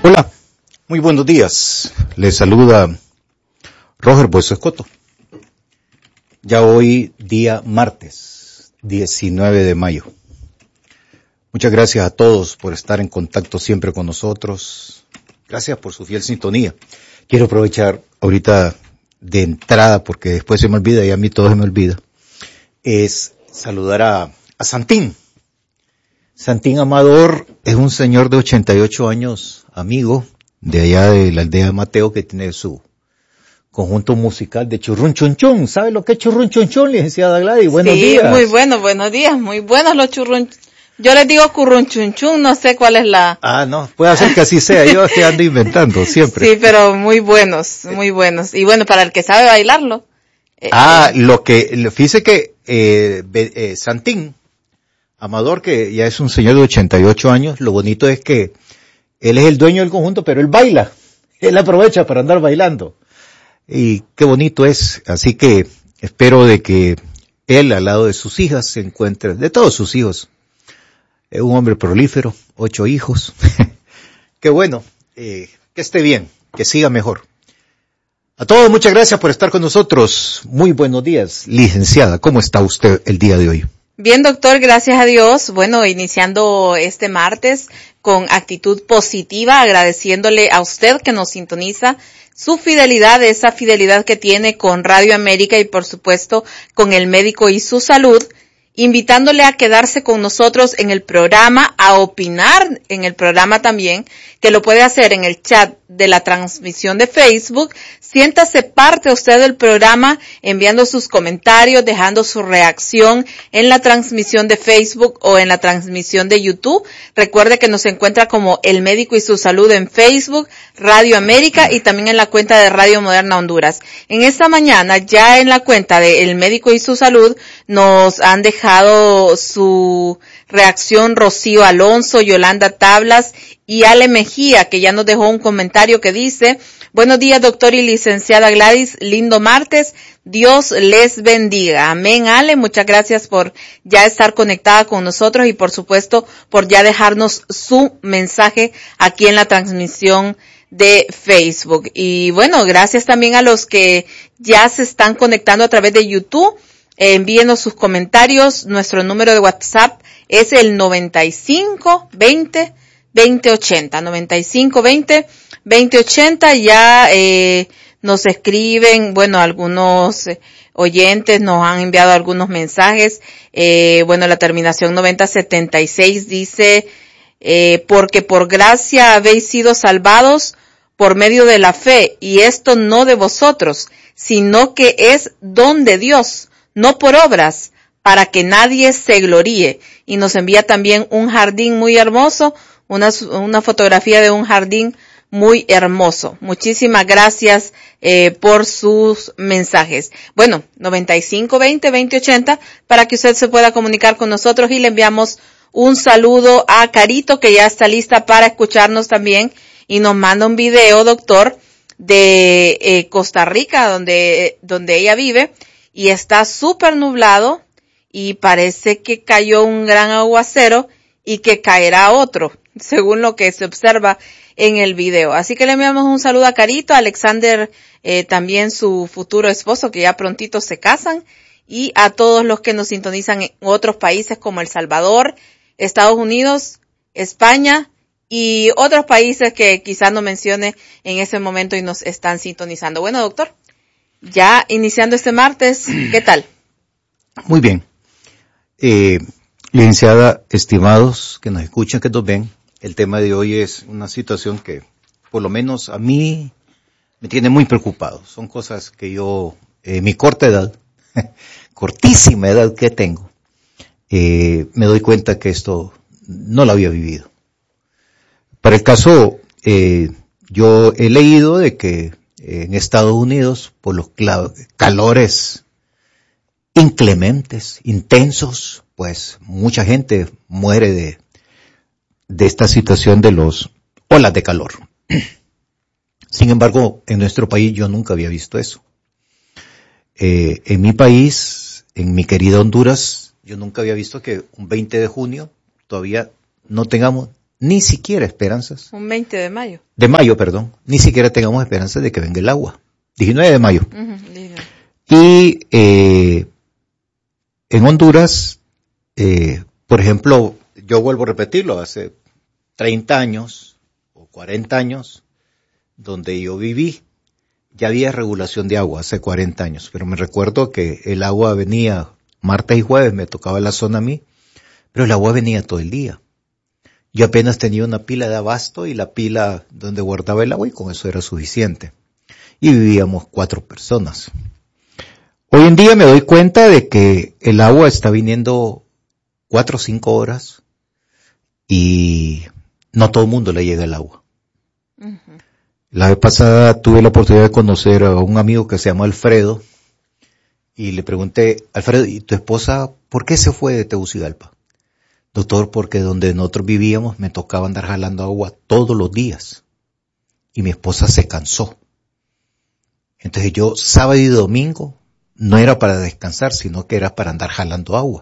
Hola, muy buenos días. Les saluda Roger Bueso Escoto. Ya hoy día martes, 19 de mayo. Muchas gracias a todos por estar en contacto siempre con nosotros. Gracias por su fiel sintonía. Quiero aprovechar ahorita de entrada, porque después se me olvida y a mí todo se me olvida, es saludar a Santín. Santín Amador es un señor de 88 años, amigo de allá de la aldea de Mateo, que tiene su conjunto musical de Churrún Chun Chun. ¿Sabe lo que es Churrún Chun Chun, licenciada Gladys? Buenos días. Sí, muy bueno, buenos días, muy buenos los churrún. Yo les digo currún chun chun, no sé cuál es la... No, puede ser que así sea, yo estoy ando inventando siempre. Sí, pero muy buenos, muy buenos. Y bueno, para el que sabe bailarlo. Fíjese que Santín Amador, que ya es un señor de 88 años, lo bonito es que él es el dueño del conjunto, pero él baila. Él aprovecha para andar bailando. Y qué bonito es. Así que espero de que él, al lado de sus hijas, se encuentre, de todos sus hijos, un hombre prolífero, 8 hijos. Qué bueno, que esté bien, que siga mejor. A todos, muchas gracias por estar con nosotros. Muy buenos días, licenciada. ¿Cómo está usted el día de hoy? Bien, doctor, gracias a Dios. Bueno, iniciando este martes con actitud positiva, agradeciéndole a usted que nos sintoniza su fidelidad, esa fidelidad que tiene con Radio América y por supuesto con El Médico y su Salud, invitándole a quedarse con nosotros en el programa, a opinar en el programa también, que lo puede hacer en el chat de la transmisión de Facebook. Siéntase parte usted del programa enviando sus comentarios, dejando su reacción en la transmisión de Facebook o en la transmisión de YouTube. Recuerde que nos encuentra como El Médico y su Salud en Facebook, Radio América y también en la cuenta de Radio Moderna Honduras. En esta mañana, ya en la cuenta de El Médico y su Salud, nos han dejado su reacción Rocío Alonso, Yolanda Tablas y Ale Mejía, que ya nos dejó un comentario que dice: buenos días, doctor y licenciada Gladys, lindo martes, Dios les bendiga. Amén, Ale, muchas gracias por ya estar conectada con nosotros y por supuesto por ya dejarnos su mensaje aquí en la transmisión de Facebook. Y bueno, gracias también a los que ya se están conectando a través de YouTube. Envíenos sus comentarios. Nuestro número de WhatsApp es el 9520-2080. 9520-2080. Ya nos escriben, bueno, algunos oyentes nos han enviado algunos mensajes. Bueno, la terminación 9076 dice, porque por gracia habéis sido salvados por medio de la fe, y esto no de vosotros, sino que es don de Dios, no por obras, para que nadie se gloríe. Y nos envía también un jardín muy hermoso, una fotografía de un jardín muy hermoso. Muchísimas gracias por sus mensajes. Bueno, 9520-2080 para que usted se pueda comunicar con nosotros, y le enviamos un saludo a Carito, que ya está lista para escucharnos también, y nos manda un video, doctor, de Costa Rica, donde ella vive, y está súper nublado y parece que cayó un gran aguacero y que caerá otro, según lo que se observa en el video. Así que le enviamos un saludo a Carito, a Alexander, también su futuro esposo, que ya prontito se casan, y a todos los que nos sintonizan en otros países como El Salvador, Estados Unidos, España y otros países que quizás no mencione en ese momento y nos están sintonizando. Bueno, doctor, ya iniciando este martes, ¿qué tal? Muy bien. Licenciada, estimados que nos escuchan, que nos ven, el tema de hoy es una situación que por lo menos a mí me tiene muy preocupado. Son cosas que yo, mi corta edad, cortísima edad que tengo, me doy cuenta que esto no lo había vivido. Para el caso, yo he leído de que en Estados Unidos, por los calores inclementes, intensos, pues mucha gente muere de esta situación de los olas de calor. Sin embargo, en nuestro país yo nunca había visto eso. En mi país, en mi querida Honduras, yo nunca había visto que un 20 de junio todavía no tengamos ni siquiera esperanzas. Un 20 de mayo. De mayo, perdón. Ni siquiera tengamos esperanzas de que venga el agua. 19 de mayo. Y en Honduras, por ejemplo, yo vuelvo a repetirlo, hace 30 años o 40 años, donde yo viví, ya había regulación de agua hace 40 años, pero me recuerdo que el agua venía martes y jueves, me tocaba la zona a mí, pero el agua venía todo el día. Yo apenas tenía una pila de abasto y la pila donde guardaba el agua y con eso era suficiente. Y vivíamos 4 personas. Hoy en día me doy cuenta de que el agua está viniendo 4 o 5 horas y no a todo el mundo le llega el agua. Uh-huh. La vez pasada tuve la oportunidad de conocer a un amigo que se llama Alfredo y le pregunté, Alfredo, ¿y tu esposa por qué se fue de Tegucigalpa? Doctor, porque donde nosotros vivíamos me tocaba andar jalando agua todos los días y mi esposa se cansó. Entonces yo sábado y domingo no era para descansar, sino que era para andar jalando agua.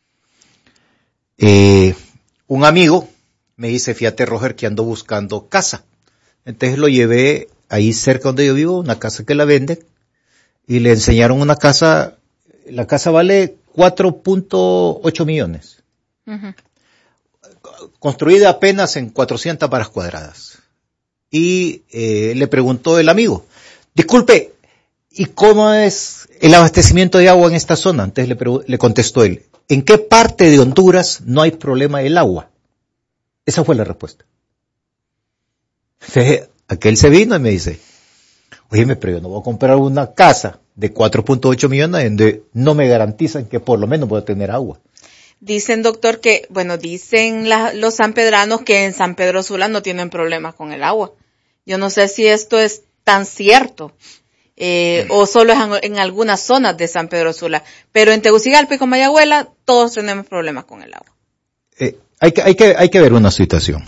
Un amigo me dice, fíjate Roger, que ando buscando casa. Entonces lo llevé ahí cerca donde yo vivo, una casa que la venden, y le enseñaron una casa, la casa vale 4.8 millones. Uh-huh. Construida apenas en 400 varas cuadradas. Y le preguntó el amigo, disculpe, ¿y cómo es el abastecimiento de agua en esta zona? Entonces le contestó él, ¿en qué parte de Honduras no hay problema del agua? Esa fue la respuesta. Entonces, aquel se vino y me dice, oye, pero yo no voy a comprar una casa de 4.8 millones donde no me garantizan que por lo menos voy a tener agua. Dicen, doctor, que, bueno, dicen los sanpedranos que en San Pedro Sula no tienen problemas con el agua. Yo no sé si esto es tan cierto, o solo es en algunas zonas de San Pedro Sula. Pero en Tegucigalpa y Comayagüela todos tenemos problemas con el agua. Hay que ver una situación.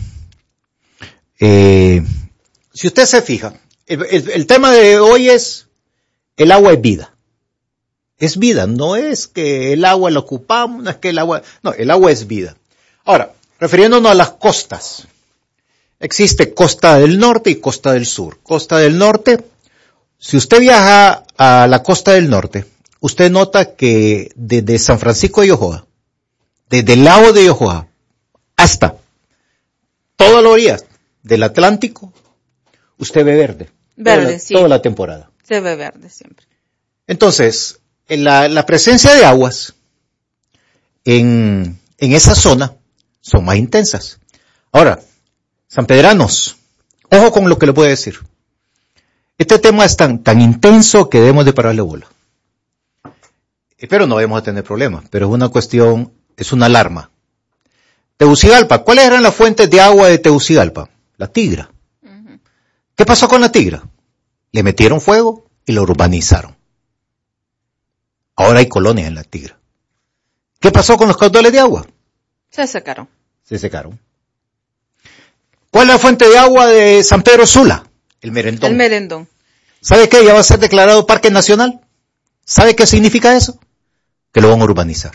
Si usted se fija, el tema de hoy es, el agua es vida. Es vida, no es que el agua la ocupamos, no es que el agua es vida. Ahora, refiriéndonos a las costas, existe costa del norte y costa del sur. Costa del norte, si usted viaja a la costa del norte, usted nota que desde San Francisco de Yojoa, desde el lago de Yojoa, hasta toda la orilla del Atlántico, usted ve verde. Verde, sí. Toda la temporada. Se ve verde siempre. Entonces, la presencia de aguas en esa zona son más intensas. Ahora, sanpedranos, ojo con lo que le voy a decir. Este tema es tan intenso que debemos de pararle bola. Pero no debemos de tener problemas, pero es una cuestión, es una alarma. Tegucigalpa, ¿cuáles eran las fuentes de agua de Tegucigalpa? La Tigra. Uh-huh. ¿Qué pasó con la Tigra? Le metieron fuego y la urbanizaron. Ahora hay colonias en la Tigra. ¿Qué pasó con los caudales de agua? Se secaron. ¿Cuál es la fuente de agua de San Pedro Sula? El Merendón. El Merendón. ¿Sabe qué? Ya va a ser declarado parque nacional. ¿Sabe qué significa eso? Que lo van a urbanizar.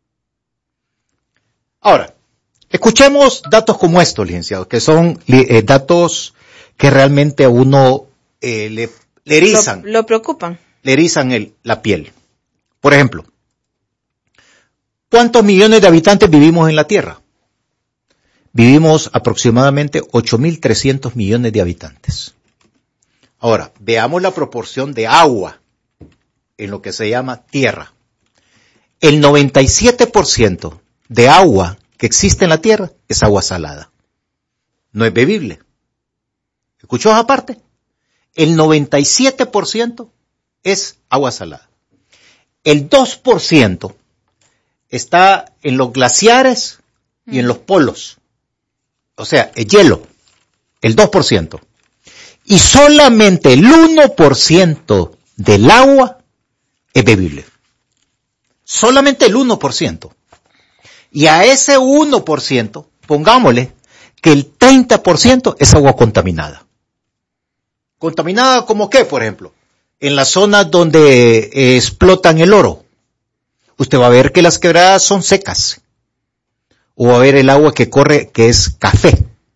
Ahora, escuchemos datos como estos, licenciado, que son datos que realmente a uno le erizan. Lo preocupan. Le erizan la piel. Por ejemplo, ¿cuántos millones de habitantes vivimos en la Tierra? Vivimos aproximadamente 8.300 millones de habitantes. Ahora, veamos la proporción de agua en lo que se llama tierra. El 97% de agua que existe en la Tierra es agua salada. No es bebible. ¿Escuchó esa parte? El 97% es agua salada. El 2% está en los glaciares y en los polos. O sea, el hielo. El 2%. Y solamente el 1% del agua es bebible. Solamente el 1%. Y a ese 1%, pongámosle que el 30% es agua contaminada. ¿Contaminada como qué, por ejemplo? En las zonas donde explotan el oro, usted va a ver que las quebradas son secas. O va a ver el agua que corre que es café.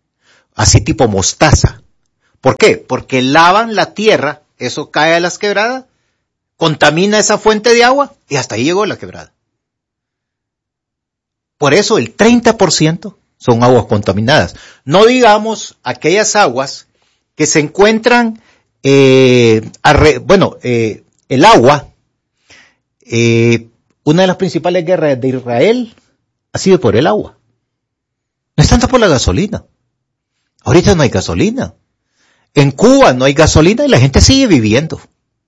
así tipo mostaza. ¿Por qué? Porque lavan la tierra, eso cae a las quebradas, contamina esa fuente de agua y hasta ahí llegó la quebrada. Por eso el 30% son aguas contaminadas. No digamos aquellas aguas que se encuentran, el agua, una de las principales guerras de Israel ha sido por el agua. No es tanto por la gasolina. Ahorita no hay gasolina. En Cuba no hay gasolina y la gente sigue viviendo.